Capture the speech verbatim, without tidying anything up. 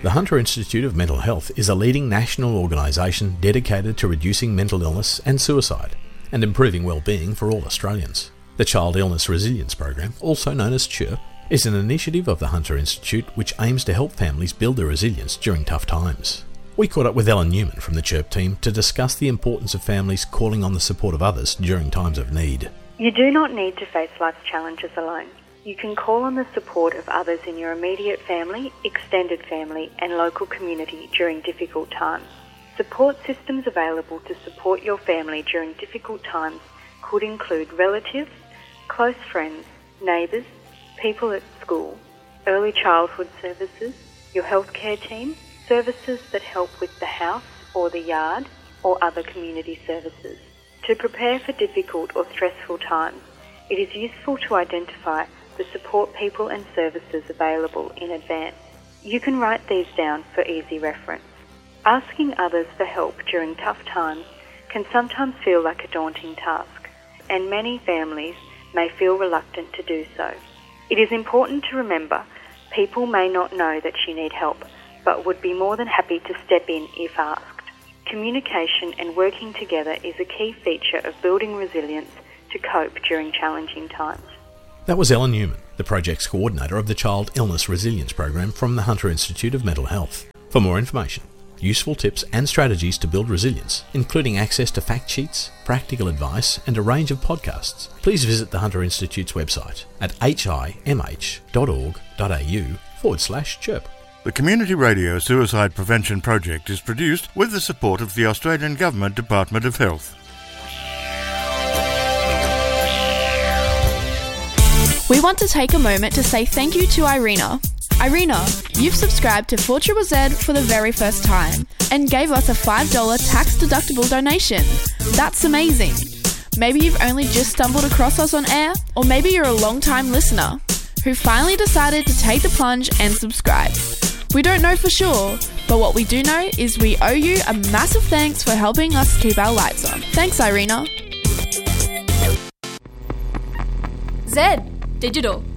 The Hunter Institute of Mental Health is a leading national organisation dedicated to reducing mental illness and suicide and improving well-being for all Australians. The Child Illness Resilience Program, also known as CHIRP, is an initiative of the Hunter Institute which aims to help families build their resilience during tough times. We caught up with Ellen Newman from the CHIRP team to discuss the importance of families calling on the support of others during times of need. You do not need to face life's challenges alone. You can call on the support of others in your immediate family, extended family and local community during difficult times. Support systems available to support your family during difficult times could include relatives, close friends, neighbours, people at school, early childhood services, your healthcare team, services that help with the house or the yard, or other community services. To prepare for difficult or stressful times, it is useful to identify the support people and services available in advance. You can write these down for easy reference. Asking others for help during tough times can sometimes feel like a daunting task, and many families may feel reluctant to do so. It is important to remember people may not know that you need help, but would be more than happy to step in if asked. Communication and working together is a key feature of building resilience to cope during challenging times. That was Ellen Newman, the project's coordinator of the Child Illness Resilience Program from the Hunter Institute of Mental Health. For more information, useful tips and strategies to build resilience, including access to fact sheets, practical advice and a range of podcasts, please visit the Hunter Institute's website at himh.org.au forward slash chirp. The Community Radio Suicide Prevention Project is produced with the support of the Australian Government Department of Health. We want to take a moment to say thank you to Irina. Irina, you've subscribed to four Z Z Z for the very first time and gave us a five dollars tax-deductible donation. That's amazing. Maybe you've only just stumbled across us on air, or maybe you're a long-time listener who finally decided to take the plunge and subscribe. We don't know for sure, but what we do know is we owe you a massive thanks for helping us keep our lights on. Thanks, Irina. Z Digital.